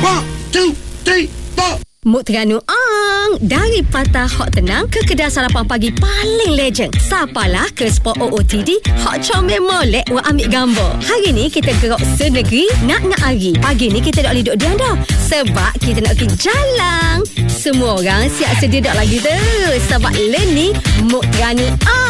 1, 2, 3, 4. Muk Terengganu dari Patah Hot Tenang ke kedai sarapan pagi paling legend. Sapalah ke spot OOTD Hot Comel molek wa ambil gambar. Hari ni kita gerak senegeri nak hari. Pagi ni kita tak boleh duduk diam dah, sebab kita nak pergi jalan. Semua orang siap sedia dak lagi tu, sebab learning Muk Terengganu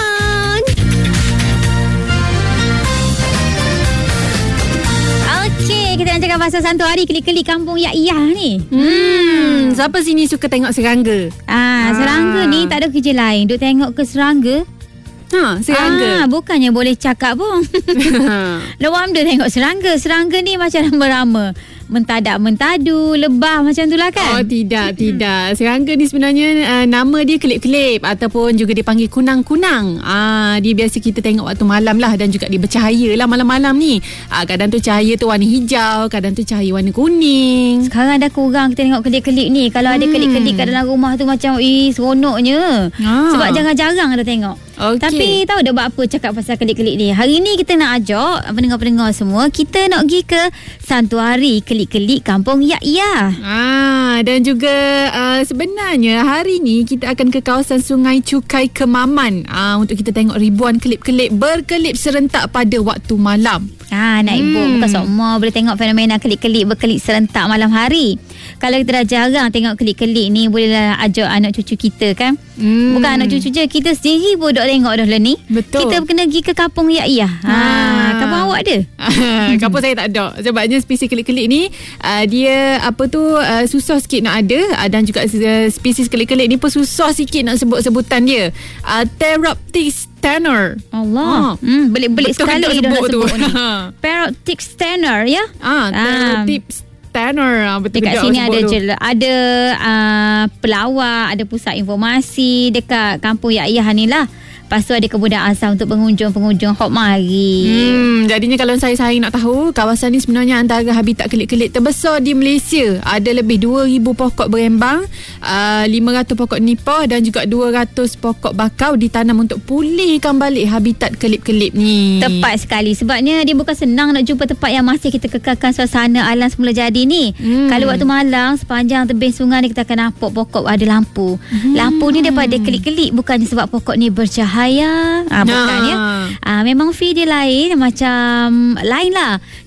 Okey, kita nak cakap pasal Santuari Kelik-Kelik Kampung Yak Iyah ni. Siapa sini suka tengok serangga? Serangga ni tak ada kerja lain, duk tengok ke serangga. Serangga. Bukannya boleh cakap pun. Lawam dia tengok serangga. Serangga ni macam rama-rama, mentadak mentadu, lebah macam tu lah kan? Oh, tidak. Serangga ni sebenarnya nama dia kelip-kelip ataupun juga dipanggil kunang-kunang. Dia biasa kita tengok waktu malam lah, dan juga dia bercahaya lah malam-malam ni. Kadang tu cahaya tu warna hijau, kadang tu cahaya warna kuning. Sekarang dah kurang kita tengok kelip-kelip ni. Kalau ada kelip-kelip kat dalam rumah tu macam seronoknya. Sebab jarang-jarang ada tengok. Okay. Tapi tahu dah buat apa cakap pasal kelip-kelip ni. Hari ni kita nak ajak pendengar-pendengar semua, kita nak pergi ke Santuari Kelik-Kelik Kampung Yak Iyah. Dan juga sebenarnya hari ni kita akan ke kawasan Sungai Cukai Kemaman untuk kita tengok ribuan kelip-kelip berkelip serentak pada waktu malam. Naik bot bukan semua boleh tengok fenomena kelip-kelip berkelip serentak malam hari. Kalau kita dah jarang tengok kelip-kelip ni, bolehlah ajak anak cucu kita kan. Bukan anak cucu je, kita sendiri pun duk tengok dah lah ni. Betul. Kita kena pergi ke Kampung Yak Iyah. Kampung awak ada? Kampung saya tak ada. Sebabnya spesies kelip-kelip ni dia susah sikit nak ada, dan juga spesies kelip-kelip ni pun susah sikit nak sebut sebutan dia. Theraptis Tanner. Allah. Belik-belik sekali dia nak sebut ni. Paraptix Tanner ya. Theraptis Tanner. Betul. Dekat sini ada pelawak, ada pusat informasi dekat Kampung Yak Iyah ni lah. Lepas tu ada kemudahan asal untuk pengunjung-pengunjung hok mari. Jadinya kalau saya nak tahu, kawasan ni sebenarnya antara habitat kelip-kelip terbesar di Malaysia. Ada lebih 2,000 pokok berembang, 500 pokok nipah dan juga 200 pokok bakau ditanam untuk pulihkan balik habitat kelip-kelip ni. Tepat sekali. Sebabnya dia bukan senang nak jumpa tempat yang masih kita kekalkan suasana alam semula jadi ni. Kalau waktu malam sepanjang tebing sungai ni kita akan nampak pokok ada lampu. Lampu ni daripada kelip-kelip, bukannya sebab pokok ni bercahaya. Bukan ya. Memang feel dia lain, macam lain lah.